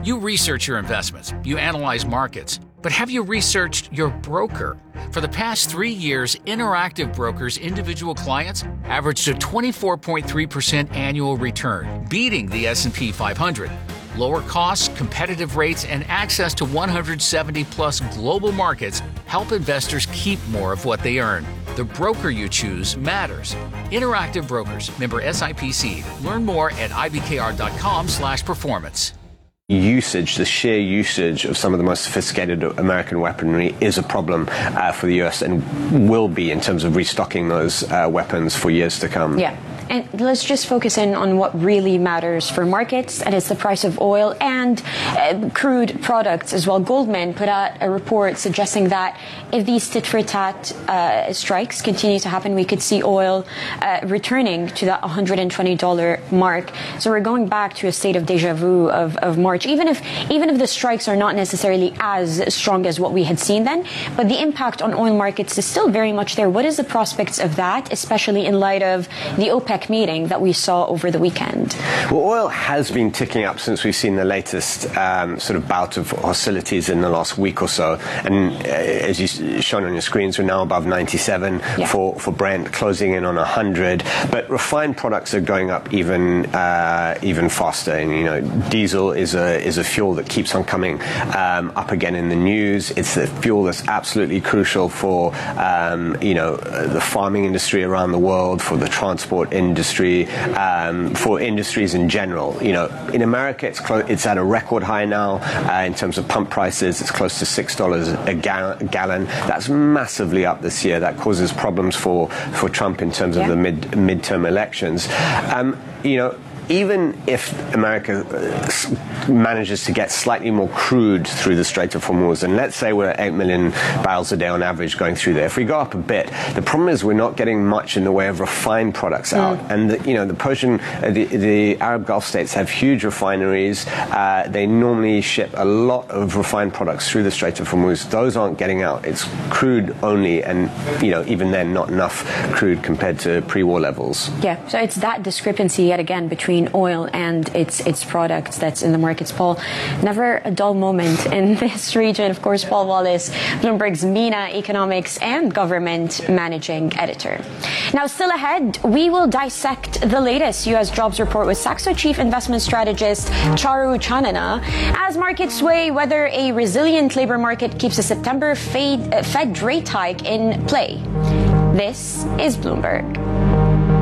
You research your investments, you analyze markets, but have you researched your broker? For the past 3 years, Interactive Brokers' individual clients averaged a 24.3% annual return, beating the S&P 500. Lower costs, competitive rates, and access to 170-plus global markets help investors keep more of what they earn. The broker you choose matters. Interactive Brokers, member SIPC. Learn more at ibkr.com/performance. Usage, the sheer usage of some of the most sophisticated American weaponry is a problem for the U.S. and will be in terms of restocking those weapons for years to come. Yeah. And let's just focus in on what really matters for markets, and it's the price of oil and crude products as well. Goldman put out a report suggesting that if these tit-for-tat strikes continue to happen, we could see oil returning to that $120 mark. So we're going back to a state of deja vu of March, even if the strikes are not necessarily as strong as what we had seen then, but the impact on oil markets is still very much there. What is the prospects of that, especially in light of the OPEC meeting that we saw over the weekend? Well, oil has been ticking up since we've seen the latest sort of bout of hostilities in the last week or so. And as you've shown on your screens, we're now above 97 for Brent, closing in on 100. But refined products are going up even faster. And, you know, diesel is a fuel that keeps on coming up again in the news. It's the fuel that's absolutely crucial for the farming industry around the world, for the transport industry, for industries in general. You know, in America, it's at a record high now in terms of pump prices. It's close to $6 a gallon. That's massively up this year. That causes problems for Trump in terms of the midterm elections. Even if America manages to get slightly more crude through the Strait of Hormuz, and let's say we're at 8 million barrels a day on average going through there, if we go up a bit, the problem is we're not getting much in the way of refined products out. And the Arab Gulf states have huge refineries. They normally ship a lot of refined products through the Strait of Hormuz. Those aren't getting out. It's crude only, and even then, not enough crude compared to pre-war levels. Yeah, so it's that discrepancy yet again between oil and its products that's in the markets, Paul. Never a dull moment in this region. Of course, Paul Wallace, Bloomberg's MENA economics and government managing editor. Now, still ahead, we will dissect the latest U.S. jobs report with Saxo chief investment strategist Charu Chanana as markets weigh whether a resilient labor market keeps a September Fed rate hike in play. This is Bloomberg.